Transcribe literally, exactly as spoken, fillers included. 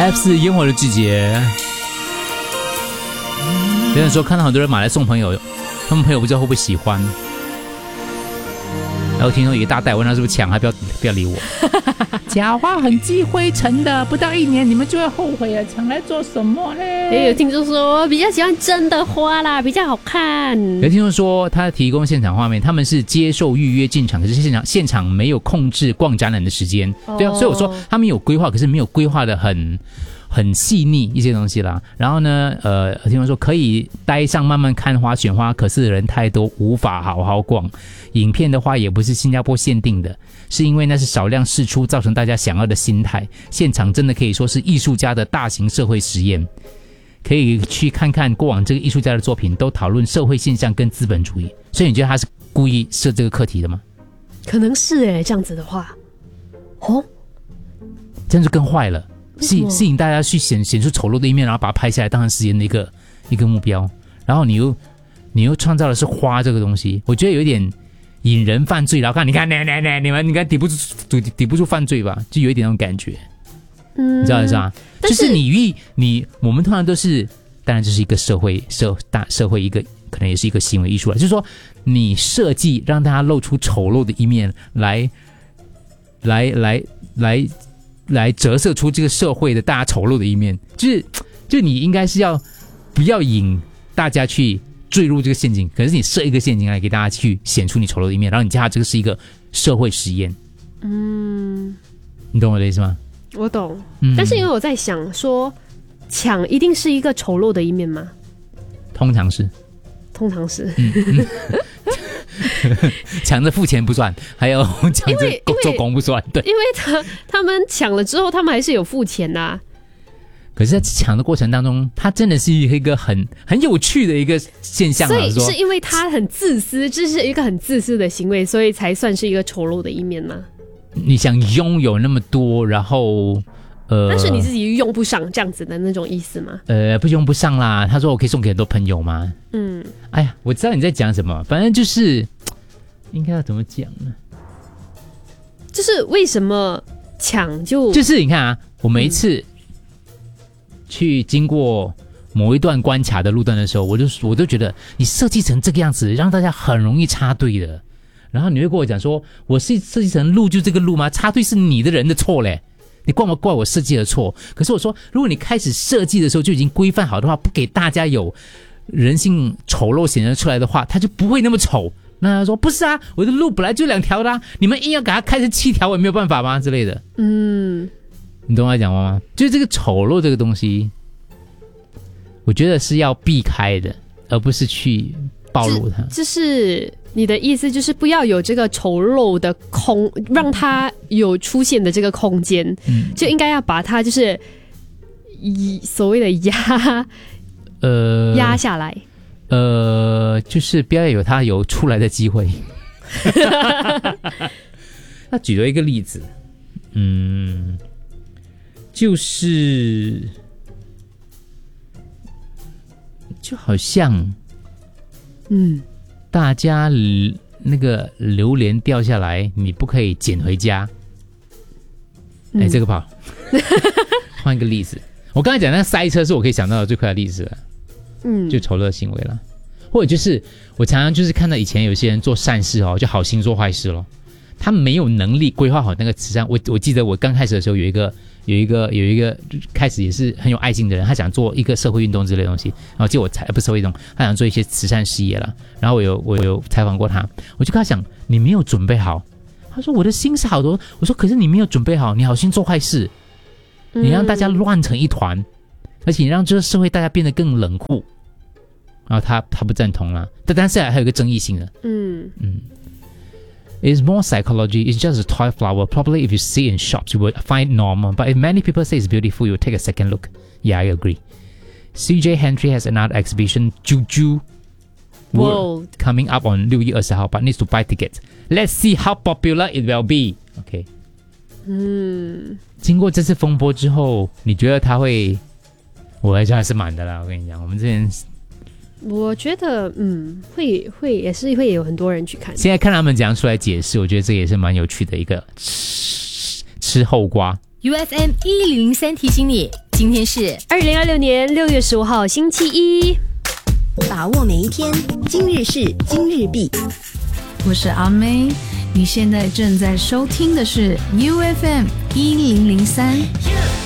F 四烟火的季节。有人说看到很多人买来送朋友，他们朋友不知道会不会喜欢。然后听说有一大袋，问他是不是抢，还不要不要理我。假花很积灰尘的，不到一年你们就会后悔啊！抢来做什么呢？ 也有听众说比较喜欢真的花啦，比较好看。 有听众说他提供现场画面，他们是接受预约进场，可是现场现场没有控制逛展览的时间。哦、对啊，所以我说他们有规划，可是没有规划的很。很细腻一些东西啦，然后呢，呃，听说说可以待上慢慢看花选花，可是人太多无法好好逛。影片的话也不是新加坡限定的，是因为那是少量释出造成大家想要的心态。现场真的可以说是艺术家的大型社会实验，可以去看看过往这个艺术家的作品，都讨论社会现象跟资本主义。所以你觉得他是故意设这个课题的吗？ 可能是诶，这样子的话，哦， 这样就更坏了。吸吸引大家去显显出丑陋的一面，然后把它拍下来当成实验的一个一个目标，然后你又你又创造的是花这个东西，我觉得有一点引人犯罪。然后看你看，你你你们你看抵不住抵抵不住犯罪吧，就有一点那种感觉，嗯，你知道是吧？就是你遇你我们通常都是，当然这是一个社会社大社会一个可能也是一个行为艺术了，就是说你设计让大家露出丑陋的一面来来来来。来折射出这个社会的大家丑陋的一面，就是就你应该是要不要引大家去坠入这个陷阱，可是你设一个陷阱来给大家去显出你丑陋的一面，然后你叫它这个是一个社会实验。嗯，你懂我的意思吗？ 我懂，嗯、但是因为我在想说，抢一定是一个丑陋的一面吗？ 通常是， 通常是。 嗯嗯抢着付钱不算，还有抢着做工不算，对， 因为他他们抢了之后，他们还是有付钱呐、啊。 可是，在抢的过程当中，它真的是一个很很有趣的一个现象、啊。 所以是因为他很自私，这是一个很自私的行为，所以才算是一个丑陋的一面吗？ 你想拥有那么多，然后呃， 但是你自己用不上这样子的那种意思吗？ 呃，不用不上啦。他说我可以送给很多朋友吗？嗯，哎呀，我知道你在讲什么，反正就是应该要怎么讲呢？ 就是为什么抢就就是你看啊，我每一次去经过某一段关卡的路段的时候，我就我都觉得你设计成这个样子，让大家很容易插队的。然后你会跟我讲说，我是设计成路就这个路吗？插队是你的人的错嘞。你怪不怪我设计的错？可是我说，如果你开始设计的时候就已经规范好的话，不给大家有人性丑陋显现出来的话，它就不会那么丑。那他说不是啊，我的路本来就两条的、啊，你们硬要给它开成七条，我也没有办法吗？之类的。嗯，你懂我讲吗？就是这个丑陋这个东西，我觉得是要避开的，而不是去暴露它。 就是你的意思，就是不要有这个丑陋的空，让它有出现的这个空间，嗯、就应该要把它就是以所谓的压呃压下来。 呃，就是不要有它有出来的机会。他举了一个例子，嗯，就是就好像，嗯，大家那个榴莲掉下来，你不可以捡回家。哎、嗯，这个不好。换一个例子，我刚才讲那个塞车是我可以想到的最快的例子了。嗯，就丑陋行为了，或者就是我常常就是看到以前有些人做善事哦，就好心做坏事咯。他没有能力规划好那个慈善。我我记得我刚开始的时候有一个有一个有一个开始也是很有爱心的人，他想做一个社会运动之类的东西，然后结果我才不是社会运动，他想做一些慈善事业了。然后我有我有采访过他，我就跟他讲，你没有准备好。他说我的心是好多，我说可是你没有准备好，你好心做坏事，你让大家乱成一团。嗯，而且你让这个社会大家变得更冷酷，然后他他不赞同啦，但但是还有一个争议性的，嗯嗯 ，It's more psychology. It's just a toy flower. Probably if you see in shops, you would find normal. But if many people say it's beautiful, you take a second look. Yeah, I agree. C J Henry has another exhibition, Juju World, coming up on 六月二十号, but needs to buy tickets. Let's see how popular it will be. Okay. 嗯，经过这次风波之后，你觉得他会？我还觉得还是满的啦，我跟你讲，我们之前， 我觉得嗯，会会也是会有很多人去看。 现在看他们怎样出来解释，我觉得这也是蛮有趣的一个吃吃后瓜。 U F M 一零零三提醒你， 今天是二零二六年六月十五号星期一， 把握每一天，今日事今日毕。 我是阿妹，你现在正在收听的是 U F M 一零零三。